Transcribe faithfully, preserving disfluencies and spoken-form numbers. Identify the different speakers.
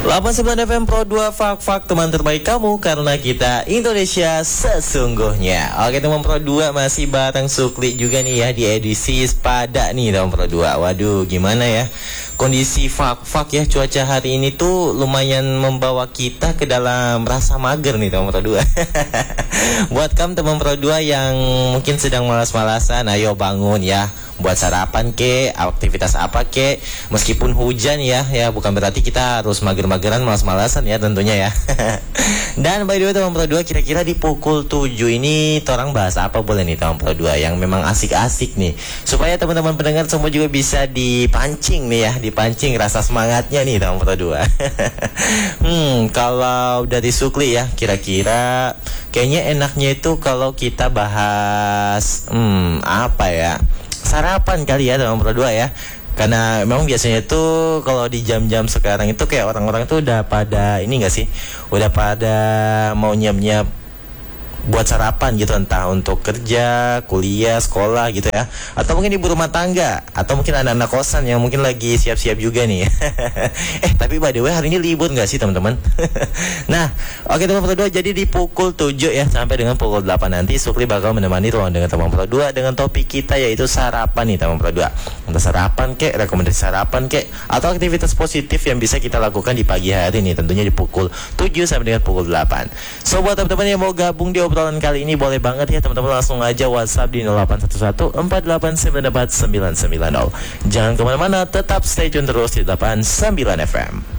Speaker 1: delapan puluh sembilan F M Pro dua Fak-Fak, teman terbaik kamu, karena kita Indonesia sesungguhnya. Oke teman Pro dua, masih bareng Sukli juga nih ya di edisi Sepada nih teman Pro dua. Waduh, gimana ya kondisi Fak-Fak ya, cuaca hari ini tuh lumayan membawa kita ke dalam rasa mager nih teman Pro dua. Buat kamu teman Pro dua yang mungkin sedang malas-malasan, ayo bangun ya, buat sarapan ke, aktivitas apa ke, meskipun hujan ya, ya bukan berarti kita harus mager-mageran, malas-malasan ya tentunya ya. Dan by the way teman Pro dua, kira-kira di pukul tujuh ini orang bahas apa boleh nih teman Pro dua yang memang asik-asik nih, supaya teman-teman pendengar semua juga bisa dipancing nih ya, dipancing rasa semangatnya nih teman Pro dua. Hmm, kalau dari Sukli ya, kira-kira kayaknya enaknya itu kalau kita bahas hmm, apa ya, sarapan kali ya teman Pro dua ya. Karena memang biasanya tuh kalau di jam-jam sekarang itu kayak orang-orang tuh udah pada ini gak sih, udah pada mau nyiap-nyiap buat sarapan gitu, entah untuk kerja, kuliah, sekolah gitu ya, atau mungkin ibu rumah tangga, atau mungkin anak-anak kosan yang mungkin lagi siap-siap juga nih. Eh tapi by the way hari ini libur gak sih teman-teman? Nah oke teman Pro dua, jadi di pukul tujuh ya sampai dengan pukul delapan nanti Sukli bakal menemani ruang dengan teman Pro dua dengan topik kita yaitu sarapan nih teman Pro dua. Entah sarapan kek, rekomendasi sarapan kek, atau aktivitas positif yang bisa kita lakukan di pagi hari nih, tentunya di pukul tujuh sampai dengan pukul delapan. So buat teman-teman yang mau gabung di obrolan kali ini boleh banget ya teman-teman, langsung aja WhatsApp di nol delapan satu satu empat delapan sembilan empat sembilan sembilan nol. Jangan kemana-mana, tetap stay tune terus di delapan puluh sembilan F M.